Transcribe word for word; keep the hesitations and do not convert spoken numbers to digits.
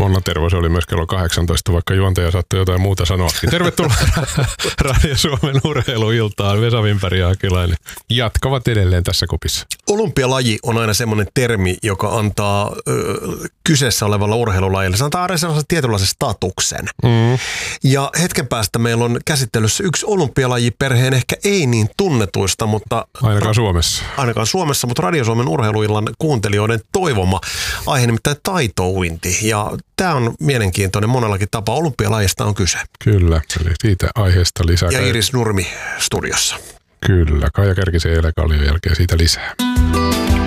Onna Tervo, se oli myös kello kahdeksantoista, vaikka juontaja saattoi jotain muuta sanoa. Tervetuloa Radio Suomen urheiluiltaan. Vesa Wimberg ja Akilainen jatkavat edelleen tässä kopissa. Olympialaji on aina semmoinen termi, joka antaa ö, kyseessä olevalla urheilulajilla, se antaa aina sellaisen tietynlaisen statuksen. Mm. Ja hetken päästä meillä on käsittelyssä yksi olympialajiperheen ehkä ei niin tunnetuista, mutta... Ainakaan Suomessa. Ainakaan Suomessa, mutta Radio Suomen urheiluillan kuuntelijoiden toivoma aihe, nimittäin taitouinti. Ja tämä on mielenkiintoinen monellakin tapaa. Olympialajista on kyse. Kyllä, eli siitä aiheesta lisää. Ja Iris Nurmi studiossa. Kyllä, Kaija Kärkisen ja Ele Kallion jälkeen siitä lisää.